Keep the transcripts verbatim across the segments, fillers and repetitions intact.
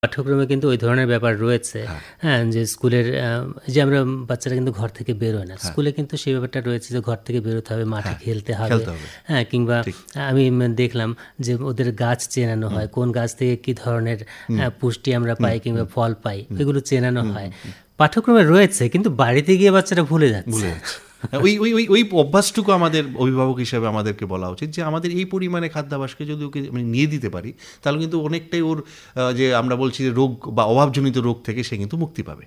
পাঠ্যক্রমে কিন্তু ওই ধরনের ব্যাপার রয়েছে। হ্যাঁ, যে স্কুলের যে আমরা বাচ্চারা কিন্তু ঘর থেকে বেরোয় না, স্কুলে কিন্তু সেই ব্যাপারটা রয়েছে যে ঘর থেকে বেরোতে হবে, মাঠে খেলতে হবে। হ্যাঁ, কিংবা আমি দেখলাম যে ওদের গাছ চেনানো হয়, কোন গাছ থেকে কি ধরনের পুষ্টি আমরা পাই কিংবা ফল পাই, এগুলো চেনানো হয়। পাঠ্যক্রমে রয়েছে, কিন্তু বাড়িতে গিয়ে বাচ্চারা ভুলে যাচ্ছে। ওই ওই ওই ওই অভ্যাসটুকু আমাদের অভিভাবক হিসেবে আমাদেরকে বলা উচিত যে আমাদের এই পরিমাণে খাদ্যাভ্যাসকে যদি ওকে মানে নিয়ে দিতে পারি, তাহলে কিন্তু অনেকটাই ওর যে আমরা বলছি যে রোগ বা অভাবজনিত রোগ থেকে সে কিন্তু মুক্তি পাবে।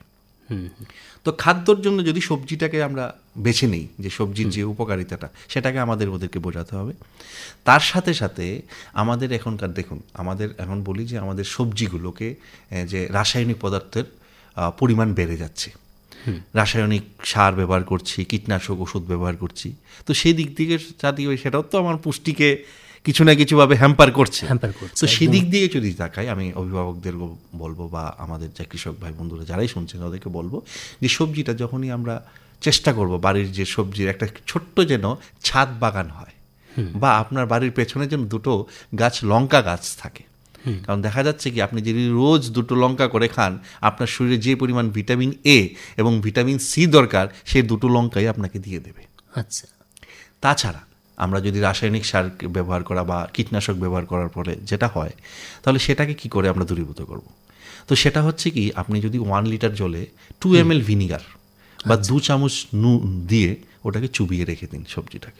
তো খাদ্যর জন্য যদি সবজিটাকে আমরা বেছে নিই, যে সবজির যে উপকারিতাটা, সেটাকে আমাদের ওদেরকে বোঝাতে হবে। তার সাথে সাথে আমাদের এখনকার দেখুন, আমাদের এখন বলি যে আমাদের সবজিগুলোকে যে রাসায়নিক পদার্থের পরিমাণ বেড়ে যাচ্ছে, রাসায়নিক সার ব্যবহার করছি, কীটনাশক ওষুধ ব্যবহার করছি। তো সেই দিক থেকে জাতীয় সেটাও তো আমার পুষ্টিকে কিছু না কিছুভাবে হ্যাম্পার করছে। তো সেদিক দিয়ে যদি তাকাই, আমি অভিভাবকদের বলবো বা আমাদের যে কৃষক ভাই বন্ধুরা যারাই শুনছেন ওদেরকে বলবো যে সবজিটা যখনই আমরা চেষ্টা করব, বাড়ির যে সবজির একটা ছোট্ট যেন ছাদ বাগান হয়, বা আপনার বাড়ির পেছনে যেন দুটো গাছ লঙ্কা গাছ থাকে। কারণ দেখা যাচ্ছে কি, আপনি যদি রোজ দুটো লঙ্কা করে খান, আপনার শরীরে যে পরিমাণ ভিটামিন এ এবং ভিটামিন সি দরকার, সেই দুটো লঙ্কাই আপনাকে দিয়ে দেবে। আচ্ছা, তাছাড়া আমরা যদি রাসায়নিক সার ব্যবহার করা বা কীটনাশক ব্যবহার করার পরে যেটা হয়, তাহলে সেটাকে কি করে আমরা দূরীভূত করব? তো সেটা হচ্ছে কি, আপনি যদি ওয়ান লিটার জলে টু এম এল ভিনিগার বা দু চামচ নুন দিয়ে ওটাকে চুবিয়ে রেখে দিন সবজিটাকে,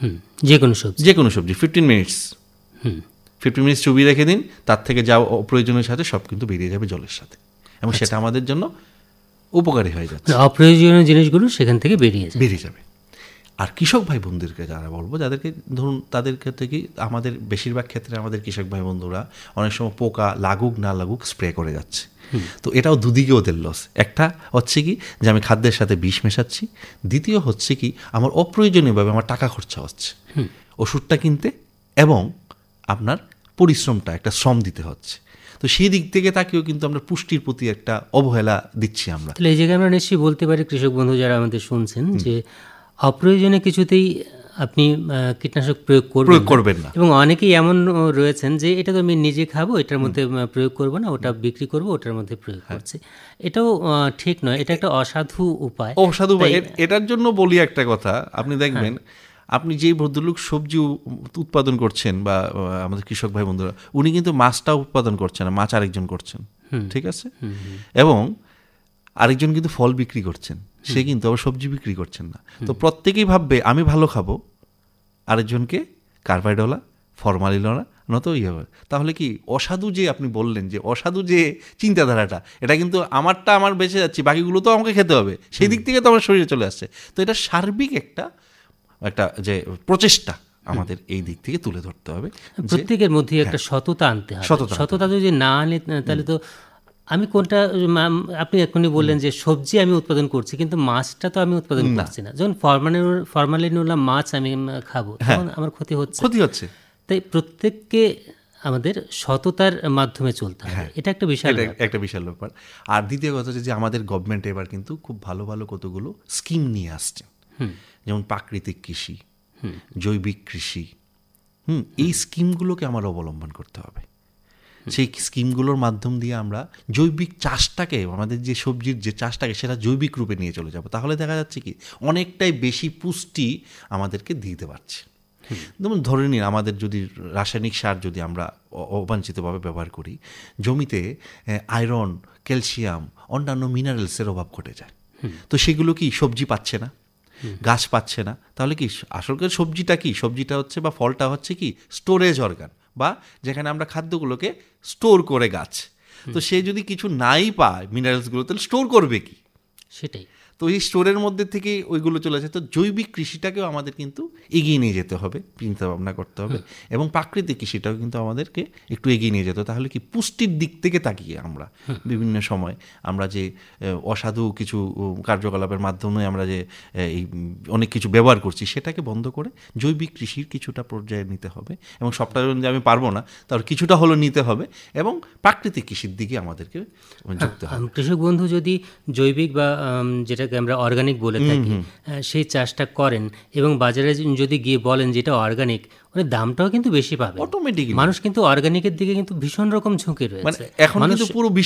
যে কোনো সবজি যে কোনো সবজি ফিফটিন মিনিটস ফিফটিন মিনিটস চুবিয়ে রেখে দিন। তার থেকে যা অপ্রয়োজনের সাথে সব কিন্তু বেরিয়ে যাবে জলের সাথে, এবং সেটা আমাদের জন্য উপকারী হয়ে যাচ্ছে। অপ্রয়োজনীয় জিনিসগুলো সেখান থেকে বেরিয়ে বেরিয়ে যাবে। আর কৃষক ভাই বন্ধুদেরকে যারা বলবো, যাদেরকে ধরুন তাদের ক্ষেত্রে কি, আমাদের বেশিরভাগ ক্ষেত্রে আমাদের কৃষক ভাই বন্ধুরা অনেক সময় পোকা লাগুক না লাগুক স্প্রে করে যাচ্ছে। তো এটাও দুদিকে ওদের লস। একটা হচ্ছে কি যে আমি খাদ্যের সাথে বিষ মেশাচ্ছি, দ্বিতীয় হচ্ছে কি আমার অপ্রয়োজনীয়ভাবে আমার টাকা খরচা হচ্ছে ওষুধটা কিনতে, এবং আপনার পরিশ্রমটা একটা শ্রম দিতে হচ্ছে। তো সেই দিক থেকে তাকেও কিন্তু আমরা পুষ্টির প্রতি একটা অবহেলা দিচ্ছি আমরা। তাহলে এই জায়গায় আমরা নিশ্চয়ই বলতে পারি, কৃষক বন্ধু যারা আমাদের শুনছেন, যে অপ্রয়োজনে কিছুতেই আপনি কীটনাশক প্রয়োগ করবেন না। এবং অনেকেই এমন রয়েছেন যে এটা তো আমি নিজে খাবো, এটার মধ্যে প্রয়োগ করব না, ওটা বিক্রি করব, ওটার মধ্যে প্রয়োগ করছে। এটাও ঠিক নয়, এটা একটা অসাধু উপায়। অসাধু উপায়। এটার জন্য বলি একটা কথা, আপনি দেখবেন আপনি যেই ভদ্রলোক সবজি উৎপাদন করছেন বা আমাদের কৃষক ভাই বন্ধুরা, উনি কিন্তু মাছটা উৎপাদন করছেন না, মাছ আরেকজন করছেন, ঠিক আছে? এবং আরেকজন কিন্তু ফল বিক্রি করছেন, সে কিন্তু আবার সবজি বিক্রি করছেন না। তো প্রত্যেকেই ভাববে আমি ভালো খাবো, আরেকজনকে কার্বাইডওয়ালা, ফরমালিনওয়ালা নতো ইয়ে হবে। তাহলে কি অসাধু যে আপনি বললেন যে অসাধু যে চিন্তাধারাটা, এটা কিন্তু আমারটা আমার বেঁচে যাচ্ছি, বাকিগুলো তো আমাকে খেতে হবে, সেই দিক থেকে তো আমার শরীরে চলে আসছে। তো এটা সার্বিক একটা একটা যে প্রচেষ্টা আমাদের এই দিক থেকে তুলে ধরতে হবে। প্রত্যেকের মধ্যে একটা সততা আনতে হবে। সততা যদি না আনে তাহলে তো আমি কোনটা, আপনি এখনই বললেন যে সবজি আমি উৎপাদন করছি কিন্তু মাছটা তো আমি উৎপাদন করছি না। যখন ফরমালিন ফরমালিনওয়ালা মাছ আমি খাবো, তখন আমার ক্ষতি হচ্ছে ক্ষতি হচ্ছে তাই প্রত্যেককে আমাদের সততার মাধ্যমে চলতে হবে। এটা একটা বিশাল একটা বিশাল ব্যাপার। আর দ্বিতীয় কথা হচ্ছে যে আমাদের গভর্নমেন্ট এবার কিন্তু খুব ভালো ভালো কতগুলো স্কিম নিয়ে আসছে, যেমন প্রাকৃতিক কৃষি, জৈবিক কৃষি। হুম এই স্কিমগুলোকে আমার অবলম্বন করতে হবে। সেই স্কিমগুলোর মাধ্যম দিয়ে আমরা জৈবিক চাষটাকে, আমাদের যে সবজির যে চাষটাকে, সেটা জৈবিক রূপে নিয়ে চলে যাব। তাহলে দেখা যাচ্ছে কি অনেকটাই বেশি পুষ্টি আমাদেরকে দিতে পারছে। যেমন ধরে নিন, আমাদের যদি রাসায়নিক সার যদি আমরা অবাঞ্ছিতভাবে ব্যবহার করি, জমিতে আয়রন, ক্যালসিয়াম, অন্যান্য মিনারেলসের অভাব ঘটে যায়। তো সেগুলো কি সবজি পাচ্ছে না, গাছ পাচ্ছে না। তাহলে কি আসল করে সবজিটা কি, সবজিটা হচ্ছে বা ফলটা হচ্ছে কি স্টোরেজ অর্গান, বা যেখানে আমরা খাদ্যগুলোকে স্টোর করে গাছ। তো সে যদি কিছু নাই পায় মিনারেলসগুলো, তাহলে স্টোর করবে কি? সেটাই। তো এই স্টোরের মধ্যে থেকে ওইগুলো চলে আসে। তো জৈবিক কৃষিটাকেও আমাদের কিন্তু এগিয়ে নিয়ে যেতে হবে, চিন্তা ভাবনা করতে হবে, এবং প্রাকৃতিক কৃষিটাও কিন্তু আমাদেরকে একটু এগিয়ে নিয়ে যেতে হবে। তাহলে কি পুষ্টির দিক থেকে তাকিয়ে আমরা বিভিন্ন সময় আমরা যে অসাধু কিছু কার্যকলাপের মাধ্যমে আমরা যে এই অনেক কিছু ব্যবহার করছি, সেটাকে বন্ধ করে জৈবিক কৃষির কিছুটা পর্যায়ে নিতে হবে, এবং সবটা যে আমি পারবো না তার কিছুটা হলো নিতে হবে, এবং প্রাকৃতিক কৃষির দিকে আমাদেরকে যুক্ত হবে। কৃষক বন্ধু যদি জৈবিক বা যেটা আমরা অর্গানিক বলে থাকি সেই চাষটা করেন, এবং বাজারে যদি গিয়ে বলেন যেটা অর্গানিক, মানে দামটাও কিন্তু বেশি পাবে। অটোমেটিক্যালি মানুষ কিন্তু অর্গানিকের দিকে কিন্তু ভীষণ রকম ঝুঁকে রয়েছে। এখন কিন্তু পুরো